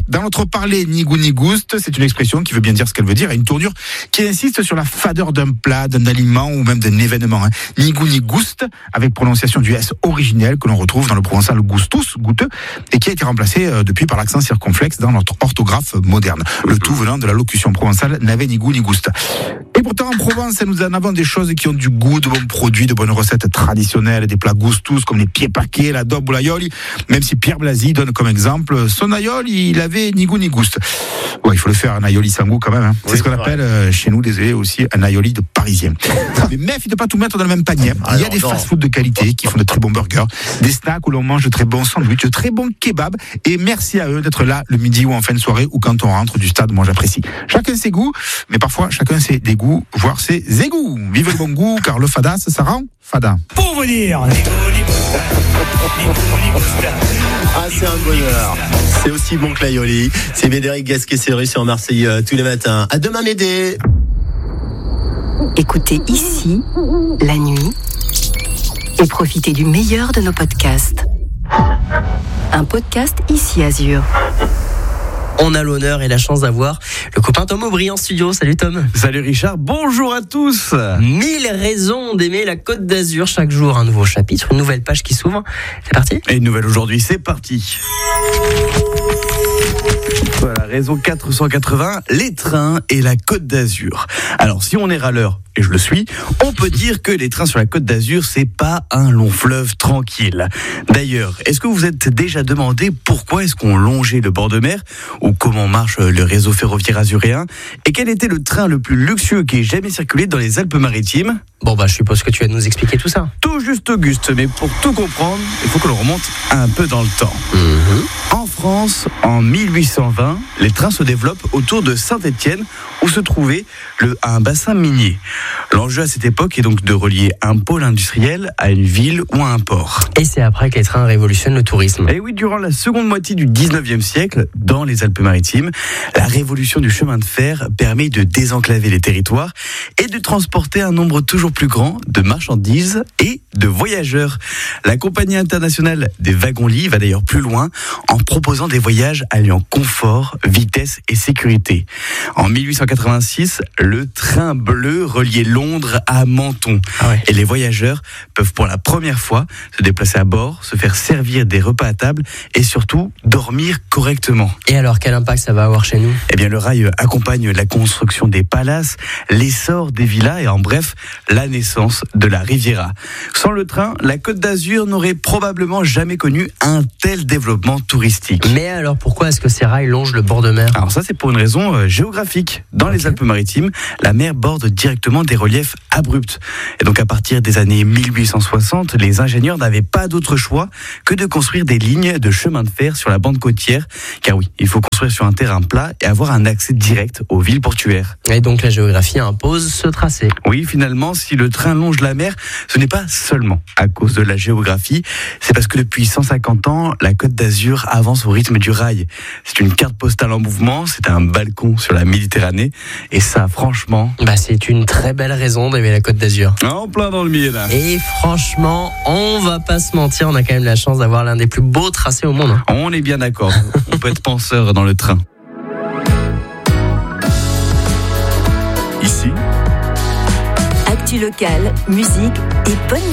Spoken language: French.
Dans notre parler, ni goût ni gouste, c'est une expression qui veut bien dire ce qu'elle veut dire, et une tournure qui insiste sur la fadeur d'un plat, d'un aliment ou même d'un événement. Ni goût ni gouste, avec prononciation du S originel que l'on retrouve dans le provençal gustus, goûteux, et qui a été remplacé depuis par l'accent circonflexe dans notre orthographe moderne. Le tout venant de la locution provençale n'avait ni goût ni gouste. Et pourtant, en Provence, nous en avons des choses qui ont du goût, de bons produits, de bonnes recettes traditionnelles, des plats gustus comme les pieds paquets, la daube ou l'aioli. Même si Pierre Blasi donne comme exemple son aioli, il avait ni goût ni gouste. Ouais, il faut le faire, un aioli sans goût quand même. C'est ce qu'on appelle chez nous, désolé, aussi un aioli de parisien. Mais méfie de pas tout mettre dans le même panier. Il y a des fast-food de qualité qui font de très bons burgers, des snacks où l'on mange de très bons sandwichs, de très bons kebabs. Et merci à eux d'être là le midi ou en fin de soirée ou quand on rentre du stade. Moi, j'apprécie. Chacun ses goûts, mais parfois chacun ses dégoûts, voire ses égouts. Vive le bon goût, car le fadas, ça rend fada. Pour vous dire, c'est un bonheur. C'est aussi bon que l'aioli. C'est Médéric Gasquet-Séry sur Marseille tous les matins. À demain, Médé. Écoutez ici, la nuit, et profitez du meilleur de nos podcasts. Un podcast Ici Azur. On a l'honneur et la chance d'avoir le copain Tom Aubry en studio. Salut Tom. Salut Richard, bonjour à tous. 1000 raisons d'aimer la Côte d'Azur. Chaque jour, un nouveau chapitre, une nouvelle page qui s'ouvre. C'est parti. Et une nouvelle aujourd'hui, c'est parti. Voilà, raison 480, les trains et la Côte d'Azur. Alors, si on est râleur, et je le suis, on peut dire que les trains sur la Côte d'Azur, c'est pas un long fleuve tranquille. D'ailleurs, est-ce que vous vous êtes déjà demandé pourquoi est-ce qu'on longeait le bord de mer, ou comment marche le réseau ferroviaire azuréen, et quel était le train le plus luxueux qui ait jamais circulé dans les Alpes-Maritimes ? Bon, je suppose que tu vas nous expliquer tout ça. Tout juste Auguste, mais pour tout comprendre, il faut que l'on remonte un peu dans le temps. En France, en 1820, les trains se développent autour de Saint-Étienne, où se trouvait un bassin minier. L'enjeu à cette époque est donc de relier un pôle industriel à une ville ou à un port. Et c'est après que les trains révolutionnent le tourisme. Et oui, durant la seconde moitié du 19e siècle, dans les Alpes-Maritimes, la révolution du chemin de fer permet de désenclaver les territoires et de transporter un nombre toujours plus grand de marchandises et de voyageurs. La compagnie internationale des wagons-lits va d'ailleurs plus loin en proposant des voyages alliant confort, vitesse et sécurité. En 1886, le train bleu reliait Londres à Menton. Et les voyageurs peuvent pour la première fois se déplacer à bord, se faire servir des repas à table et surtout dormir correctement. Et alors, quel impact ça va avoir chez nous ? Eh bien, le rail accompagne la construction des palaces, l'essor des villas et en bref, la naissance de la Riviera. Sans le train, la Côte d'Azur n'aurait probablement jamais connu un tel développement touristique. Mais alors, pourquoi est-ce que ces rails longent le bord de mer ? Alors ça, c'est pour une raison géographique. Dans les Alpes-Maritimes, la mer borde directement des reliefs abrupts. Et donc, à partir des années 1860, les ingénieurs n'avaient pas d'autre choix que de construire des lignes de chemin de fer sur la bande côtière. Car oui, il faut construire sur un terrain plat et avoir un accès direct aux villes portuaires. Et donc, la géographie impose ce tracé. Oui, finalement, si le train longe la mer, ce n'est pas seulement à cause de la géographie, c'est parce que depuis 150 ans, la Côte d'Azur avance au rythme du rail. C'est une carte postale en mouvement, c'est un balcon sur la Méditerranée, et ça, franchement... c'est une très belle raison d'aimer la Côte d'Azur. En plein dans le mille. Et franchement, on va pas se mentir, on a quand même la chance d'avoir l'un des plus beaux tracés au monde. On est bien d'accord, on peut être penseur dans le train. Ici, actu locale, musique et bonne